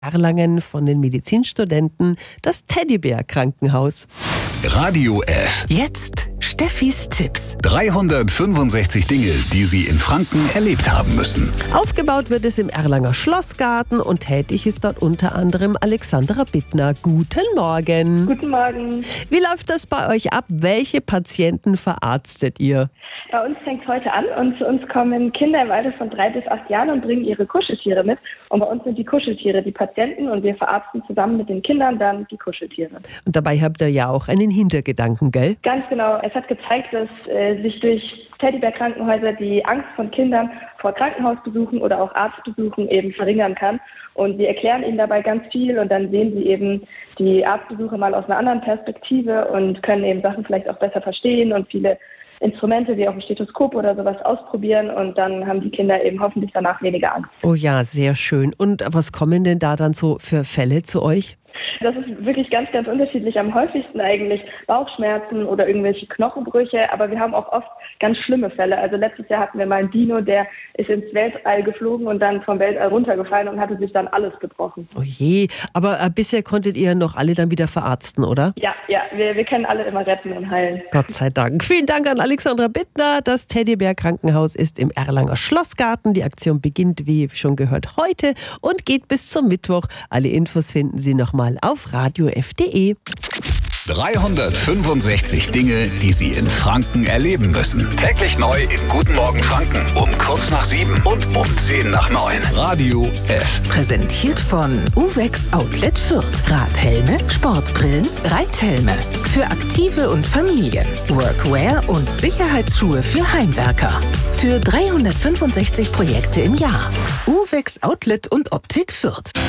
Erlangen von den Medizinstudenten, das Teddybär-Krankenhaus. Radio F. Jetzt Steffis Tipps. 365 Dinge, die Sie in Franken erlebt haben müssen. Aufgebaut wird es im Erlanger Schlossgarten und tätig ist dort unter anderem Alexandra Bittner. Guten Morgen. Guten Morgen. Wie läuft das bei euch ab? Welche Patienten verarztet ihr? Bei uns fängt es heute an und zu uns kommen Kinder im Alter von 3 bis 8 Jahren und bringen ihre Kuscheltiere mit. Und bei uns sind die Kuscheltiere die Patienten und wir verarzten zusammen mit den Kindern dann die Kuscheltiere. Und dabei habt ihr ja auch einen Hintergedanken, gell? Ganz genau. Es hat gezeigt, dass sich durch Teddybär-Krankenhäuser die Angst von Kindern vor Krankenhausbesuchen oder auch Arztbesuchen eben verringern kann. Und wir erklären ihnen dabei ganz viel und dann sehen sie eben die Arztbesuche mal aus einer anderen Perspektive und können eben Sachen vielleicht auch besser verstehen und viele Instrumente wie auch ein Stethoskop oder sowas ausprobieren und dann haben die Kinder eben hoffentlich danach weniger Angst. Oh ja, sehr schön. Und was kommen denn da dann so für Fälle zu euch? Das ist wirklich ganz, ganz unterschiedlich. Am häufigsten eigentlich Bauchschmerzen oder irgendwelche Knochenbrüche, aber wir haben auch oft ganz schlimme Fälle. Also letztes Jahr hatten wir mal einen Dino, der ist ins Weltall geflogen und dann vom Weltall runtergefallen und hatte sich dann alles gebrochen. Oh je, aber bisher konntet ihr noch alle dann wieder verarzten, oder? Ja, wir können alle immer retten und heilen. Gott sei Dank. Vielen Dank an Alexandra Bittner. Das Teddybär-Krankenhaus ist im Erlanger Schlossgarten. Die Aktion beginnt, wie schon gehört, heute und geht bis zum Mittwoch. Alle Infos finden Sie nochmal auf radiof.de. 365 Dinge, die Sie in Franken erleben müssen. Täglich neu in Guten Morgen Franken um kurz nach 7 und um 10 nach 9. Radio F. Präsentiert von Uvex Outlet Fürth. Radhelme, Sportbrillen, Reithelme. Für Aktive und Familien. Workwear und Sicherheitsschuhe für Heimwerker. Für 365 Projekte im Jahr. Uvex Outlet und Optik Fürth.